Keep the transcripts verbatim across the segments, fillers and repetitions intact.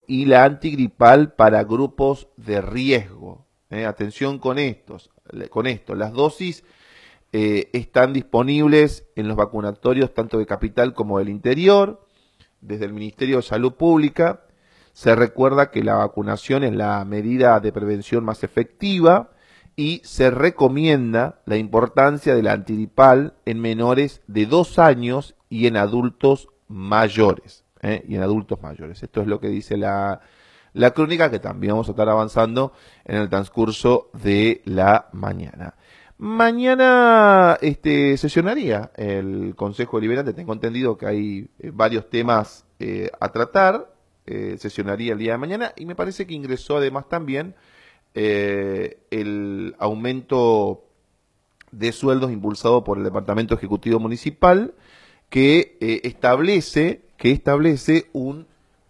y la antigripal para grupos de riesgo. Eh, atención con estos, con esto. Las dosis eh, están disponibles en los vacunatorios tanto de capital como del interior, desde el Ministerio de Salud Pública. Se recuerda que la vacunación es la medida de prevención más efectiva y se recomienda la importancia de la antigripal en menores de dos años y en adultos mayores. ¿eh? Y en adultos mayores. Esto es lo que dice la, la crónica, que también vamos a estar avanzando en el transcurso de la mañana. Mañana este, sesionaría el Consejo Deliberante. Tengo entendido que hay eh, varios temas eh, a tratar. Eh, sesionaría el día de mañana y me parece que ingresó además también eh, el aumento de sueldos impulsado por el Departamento Ejecutivo Municipal, que eh, establece que establece un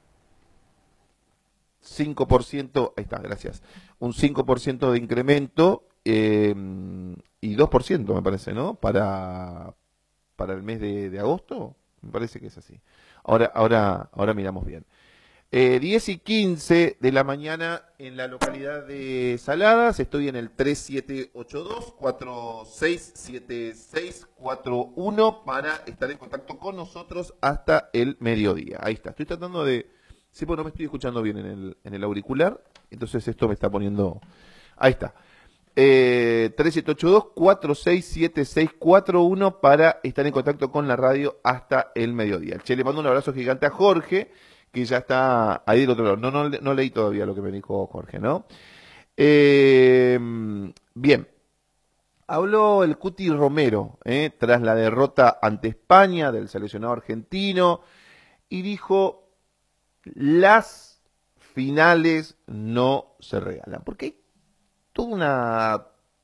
cinco por ciento, ahí está, gracias, un cinco por ciento de incremento eh, y dos por ciento me parece, ¿no? Para, para el mes de, de agosto, me parece que es así. Ahora, ahora, ahora miramos bien. Eh, diez y quince de la mañana en la localidad de Saladas. Estoy en el tres siete ocho dos, cuatro seis siete seis cuatro uno para estar en contacto con nosotros hasta el mediodía. Ahí está. Estoy tratando de... Sí, pues no me estoy escuchando bien en el, en el auricular. Entonces esto me está poniendo... Ahí está. Eh, tres siete ocho dos, cuatro seis siete seis cuatro uno para estar en contacto con la radio hasta el mediodía. Che, le mando un abrazo gigante a Jorge, que ya está ahí del otro lado. No, no, no leí todavía lo que me dijo Jorge, ¿no? Eh, bien. Habló el Cuti Romero, ¿eh? tras la derrota ante España del seleccionado argentino, y dijo, las finales no se regalan. Porque hay toda una,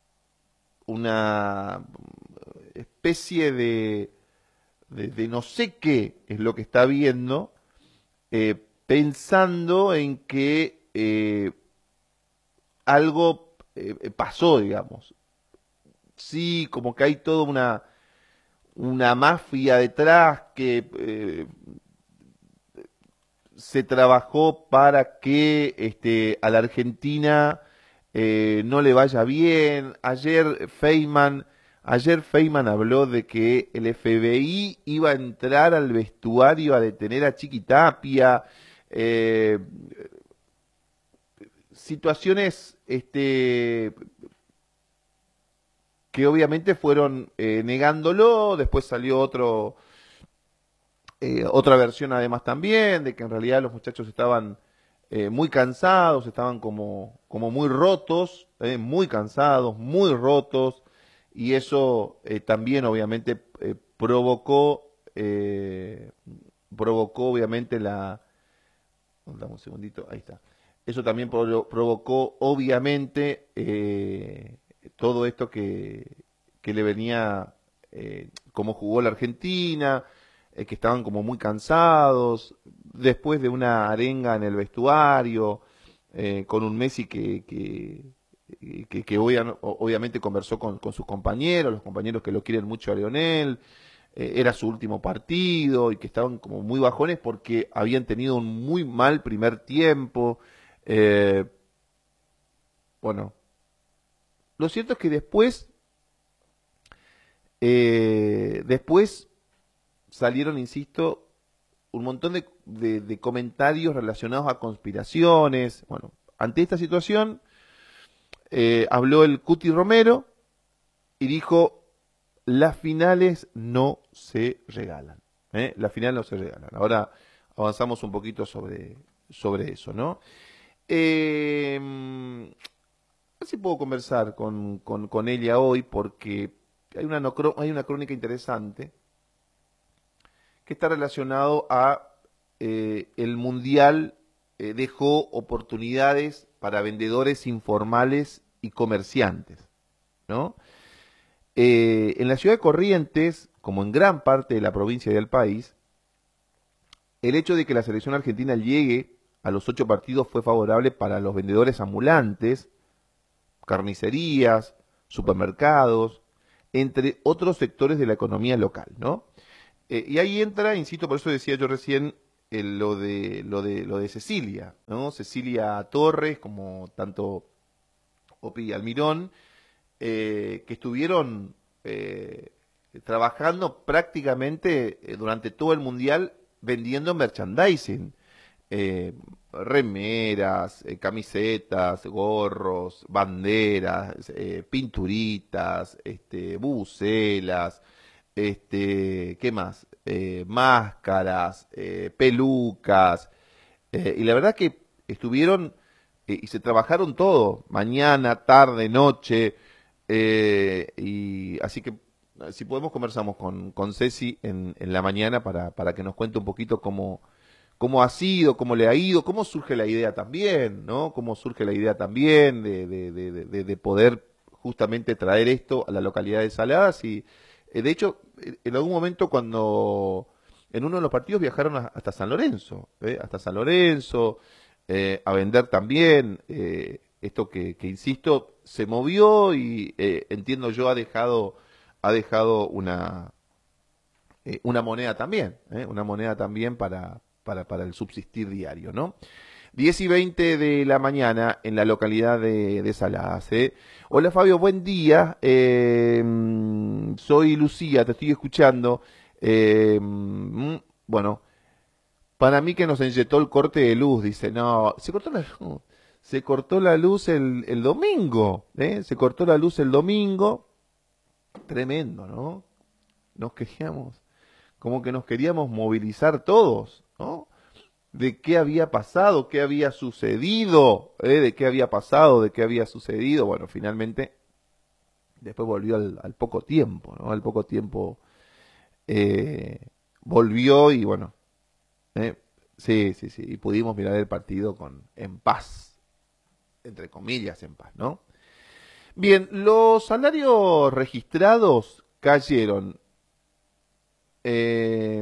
una especie de, de, de no sé qué es lo que está viendo, Eh, pensando en que eh, algo eh, pasó, digamos. Sí, como que hay toda una, una mafia detrás que eh, se trabajó para que este, a la Argentina eh, no le vaya bien. Ayer Feynman, ayer Feynman habló de que el F B I iba a entrar al vestuario a detener a Chiquitapia. Eh, situaciones este, que obviamente fueron eh, negándolo. Después salió otro eh, otra versión además también de que en realidad los muchachos estaban eh, muy cansados, estaban como, como muy rotos, eh, muy cansados, muy rotos, y eso eh, también obviamente eh, provocó, eh, provocó obviamente la... Dame un segundito, ahí está. Eso también provo- provocó obviamente eh, todo esto que, que le venía, eh, cómo jugó la Argentina, eh, que estaban como muy cansados, después de una arenga en el vestuario, eh, con un Messi que, que, que, que obvia- obviamente conversó con, con sus compañeros, los compañeros que lo quieren mucho a Lionel, eh, era su último partido y que estaban como muy bajones porque habían tenido un muy mal primer tiempo. Eh, bueno, lo cierto es que después, eh, después salieron, insisto, un montón de, de, de comentarios relacionados a conspiraciones. Bueno, ante esta situación, eh, habló el Cuti Romero y dijo, las finales no se regalan. ¿eh? Las finales no se regalan. Ahora avanzamos un poquito sobre, sobre eso, ¿no? Eh, a ver si puedo conversar con, con, con ella hoy, porque hay una, no, hay una crónica interesante que está relacionado a eh, el Mundial eh, dejó oportunidades para vendedores informales y comerciantes, ¿no? Eh, en la ciudad de Corrientes, como en gran parte de la provincia y del país, el hecho de que la selección argentina llegue a los ocho partidos fue favorable para los vendedores ambulantes, carnicerías, supermercados, entre otros sectores de la economía local, ¿no? Eh, y ahí entra, insisto, por eso decía yo recién, el- lo de lo de lo de Cecilia, ¿no? Cecilia Torres, como tanto Opi Almirón, eh, que estuvieron eh, trabajando prácticamente eh, durante todo el mundial vendiendo merchandising, eh, remeras, eh, camisetas, gorros, banderas, eh, pinturitas, este, bubucelas, este, ¿qué más? Eh, máscaras, eh, pelucas, eh, y la verdad que estuvieron eh, y se trabajaron todo, mañana, tarde, noche, eh, y así que eh, si podemos conversamos con, con Ceci en, en la mañana para, para que nos cuente un poquito cómo, cómo ha sido, cómo le ha ido, cómo surge la idea también, ¿no? Cómo surge la idea también de, de, de, de, de poder justamente traer esto a la localidad de Saladas y eh, de hecho en algún momento cuando en uno de los partidos viajaron a- hasta San Lorenzo, ¿eh? Hasta San Lorenzo, eh, a vender también, eh, esto que, que, insisto, se movió y eh, entiendo yo ha dejado, ha dejado una, eh, una moneda también, ¿eh? Una moneda también para, para, para el subsistir diario, ¿no? diez y veinte de la mañana en la localidad de, de Saladas. ¿eh? Hola Fabio, buen día. Eh, soy Lucía, te estoy escuchando. Eh, mm, bueno, para mí que nos enyetó el corte de luz, dice. No, se cortó la luz. Se cortó la luz el, el domingo. ¿eh? Se cortó la luz el domingo. Tremendo, ¿no? Nos queríamos, como que nos queríamos movilizar todos, ¿no? De qué había pasado, qué había sucedido, ¿eh? De qué había pasado, de qué había sucedido. Bueno, finalmente, después volvió al, al poco tiempo, ¿no? Al poco tiempo eh, volvió y bueno, ¿eh? Sí, sí, sí, y pudimos mirar el partido con en paz, entre comillas, en paz, ¿no? Bien, los salarios registrados cayeron. Eh,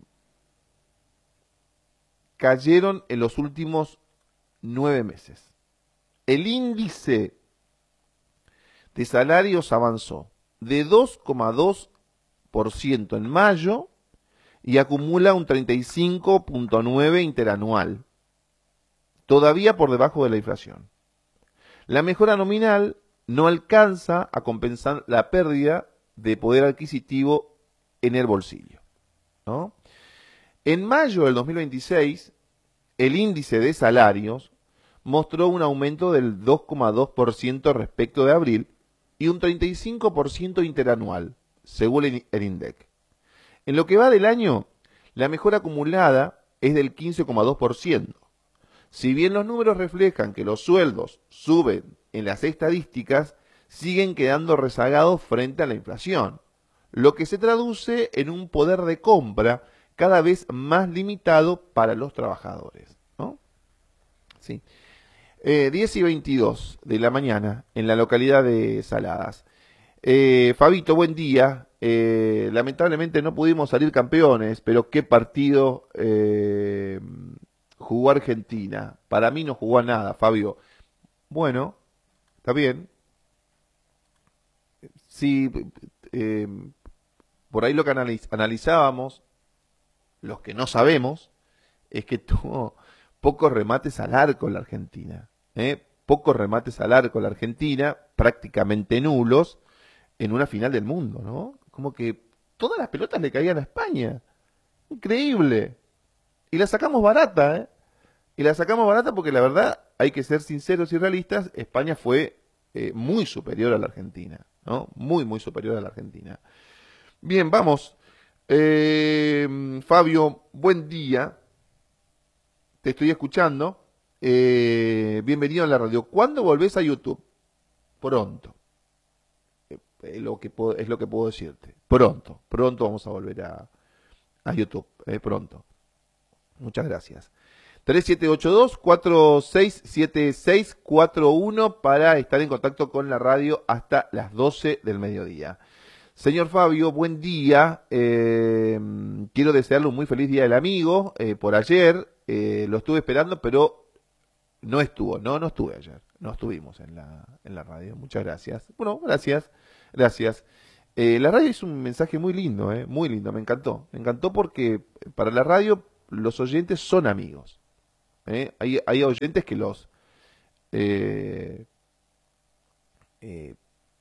cayeron en los últimos nueve meses. El índice de salarios avanzó de dos coma dos por ciento en mayo y acumula un treinta y cinco punto nueve por ciento interanual, todavía por debajo de la inflación. La mejora nominal no alcanza a compensar la pérdida de poder adquisitivo en el bolsillo, ¿no? En mayo del dos mil veintiséis, el índice de salarios mostró un aumento del dos coma dos por ciento respecto de abril y un treinta y cinco por ciento interanual, según el INDEC. En lo que va del año, la mejora acumulada es del quince coma dos por ciento. Si bien los números reflejan que los sueldos suben en las estadísticas, siguen quedando rezagados frente a la inflación, lo que se traduce en un poder de compra cada vez más limitado para los trabajadores, ¿no? Sí. Eh, diez y veintidós de la mañana en la localidad de Saladas. Eh, Fabito, buen día. Eh, lamentablemente no pudimos salir campeones, pero qué partido eh, jugó Argentina. Para mí no jugó a nada, Fabio. Bueno, está bien. Sí, eh, por ahí lo que analiz analizábamos, los que no sabemos, es que tuvo pocos remates al arco la Argentina. ¿eh? Pocos remates al arco la Argentina, prácticamente nulos, en una final del mundo, ¿no? Como que todas las pelotas le caían a España. Increíble. Y la sacamos barata, ¿eh? Y la sacamos barata porque la verdad, hay que ser sinceros y realistas, España fue eh, muy superior a la Argentina, ¿no? Muy, muy superior a la Argentina. Bien, vamos. Eh, Fabio, buen día. Te estoy escuchando. Eh, bienvenido a la radio. ¿Cuándo volvés a YouTube? Pronto. Eh, lo que puedo, es lo que puedo decirte. Pronto, pronto vamos a volver a, a YouTube. Eh, pronto. Muchas gracias. tres siete ocho dos, cuatro seis siete seis cuatro uno para estar en contacto con la radio hasta las doce del mediodía. Señor Fabio, buen día. Eh, quiero desearle un muy feliz día del amigo. Eh, por ayer eh, lo estuve esperando, pero no estuvo. No, no estuve ayer. No estuvimos en la, en la radio. Muchas gracias. Bueno, gracias. Gracias. Eh, la radio es un mensaje muy lindo, eh, muy lindo. Me encantó. Me encantó porque para la radio los oyentes son amigos. ¿eh? Hay, hay oyentes que los... Eh, eh,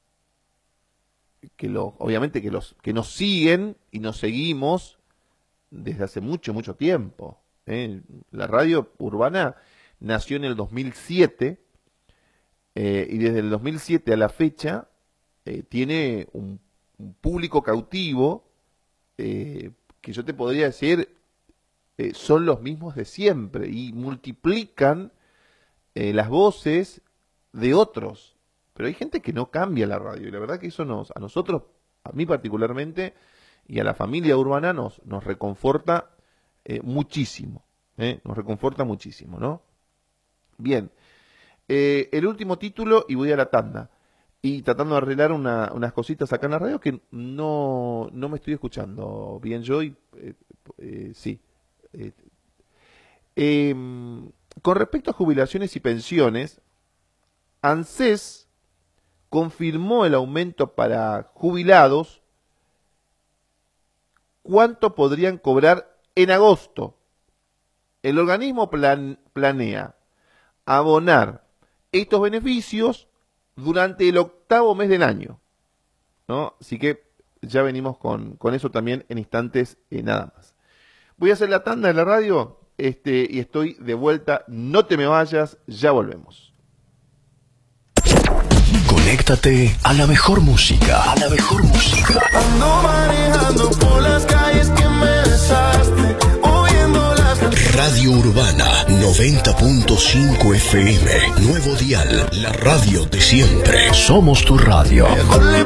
que los, obviamente que los que nos siguen y nos seguimos desde hace mucho, mucho tiempo. ¿eh? La radio urbana nació en el dos mil siete eh, y desde el dos mil siete a la fecha eh, tiene un, un público cautivo eh, que yo te podría decir eh, son los mismos de siempre y multiplican eh, las voces de otros. Pero hay gente que no cambia la radio y la verdad que eso nos, a nosotros, a mí particularmente y a la familia urbana nos, nos reconforta eh, muchísimo, ¿eh? nos reconforta muchísimo, ¿no? Bien, eh, el último título y voy a la tanda y tratando de arreglar una, unas cositas acá en la radio que no, no me estoy escuchando bien yo y eh, eh, sí. Eh, eh, con respecto a jubilaciones y pensiones, ANSES confirmó el aumento para jubilados. ¿Cuánto podrían cobrar en agosto? El organismo plan, planea abonar estos beneficios durante el octavo mes del año, ¿no? Así que ya venimos con, con eso también en instantes eh, nada más. Voy a hacer la tanda de la radio este, y estoy de vuelta. No te me vayas, ya volvemos. Conéctate a la mejor música. A la mejor música. Ando manejando por las calles que me besaste, oyendo las... Radio Urbana noventa punto cinco F M. Nuevo dial. La radio de siempre. Somos tu radio.